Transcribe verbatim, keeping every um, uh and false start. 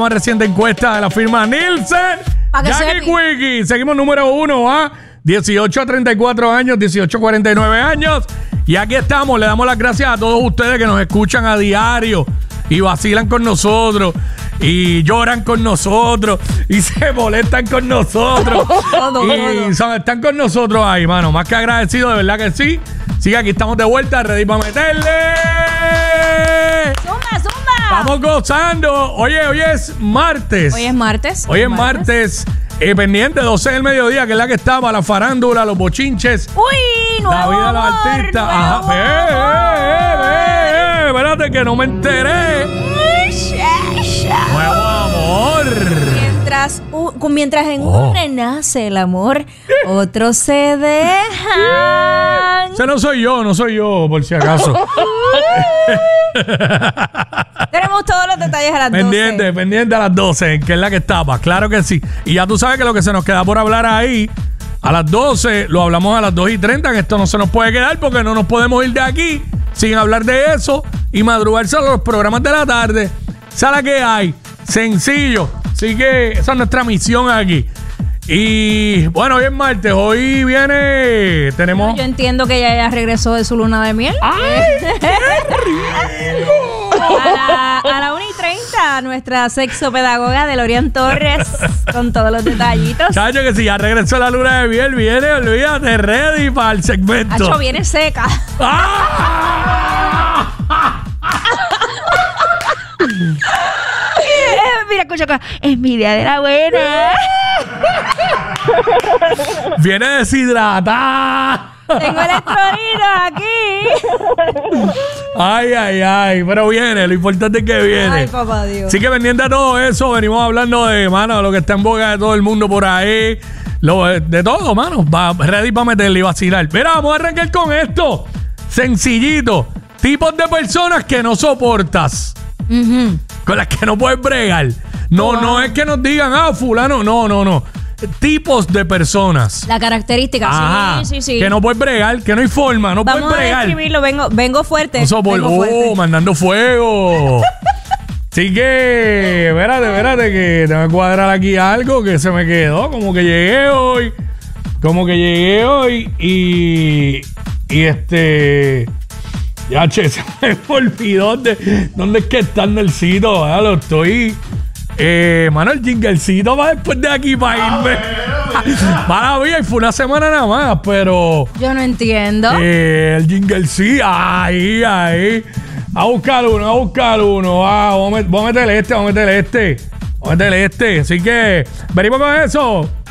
más reciente encuesta de la firma Nielsen. Jackie Quickie. Seguimos número uno a dieciocho a treinta y cuatro años, dieciocho a cuarenta y nueve años. Y aquí estamos. Le damos las gracias a todos ustedes que nos escuchan a diario y vacilan con nosotros y lloran con nosotros y se molestan con nosotros. Y son, están con nosotros ahí, mano. Más que agradecidos, de verdad que sí. Sí, aquí estamos de vuelta, ready para meterle. ¡Zumba, zumba! Estamos gozando. Oye, hoy es martes. Hoy es martes. Hoy es martes. Eh, pendiente, doce del mediodía, que es la que está para la farándula, los bochinches. ¡Uy! ¡Nuevo La vida de los amor, artistas. nuevo Ajá. amor. Eh, eh, eh, eh, espérate que no me enteré. Nuevo amor. Mientras, uh, mientras en Oh. uno renace el amor, otros se dejan. Ese no soy yo, no soy yo, por si acaso. Tenemos todos los detalles a las Pendiente, doce. pendiente a las doce, que es la que estaba. Claro que sí. Y ya tú sabes que lo que se nos queda por hablar ahí, a las doce, lo hablamos a las dos y treinta, que esto no se nos puede quedar porque no nos podemos ir de aquí sin hablar de eso y madrugarse a los programas de la tarde. ¿Sabes qué hay? Sencillo. Así que esa es nuestra misión aquí. Y bueno, hoy es martes. Hoy viene. Tenemos. Yo entiendo que ella ya regresó de su luna de miel. ¡Ay! ¡Qué rico! A la, a la una y treinta, nuestra sexopedagoga Delorian Torres con todos los detallitos. Chacho, que si ya regresó la luna de miel, viene, olvídate, ready para el segmento. Hacho, viene seca. ¡Ah! Mira, escucha acá. Es mi día de la buena. Viene deshidratada. Tengo electrolitos aquí. Ay, ay, ay. Pero viene, lo importante es que viene. Ay, papá Dios. Así que pendiente de todo eso, venimos hablando de, mano, lo que está en boca de todo el mundo por ahí. Lo, de todo, mano. Va, ready para meterle y vacilar. Mira, vamos a arrancar con esto. Sencillito. Tipos de personas que no soportas. Uh-huh. Con las que no puedes bregar. No, Wow. no es que nos digan, ah, fulano. No, no, no. Tipos de personas. La característica, Ajá, sí, sí, sí. que no puedes bregar, que no hay forma, no Vamos puedes a bregar. describirlo, vengo, vengo fuerte. No sopor- vengo oh, fuerte. mandando fuego. Así que, espérate, espérate, que tengo que cuadrar aquí algo que se me quedó. Como que llegué hoy. Como que llegué hoy y. Y este. Ya, che, se me olvidó dónde, dónde es que está el Nelsito. Ah, lo estoy. Eh, mano, el jinglecito va después de aquí para irme. Para mí, y fue una semana nada más, pero. Yo no entiendo. Eh, el jinglecito, ahí, ahí. A buscar uno, a buscar uno. Ah, vamos, a met- vamos a meterle este, vamos a meterle este. Vamos a meterle este. Así que, venimos con eso.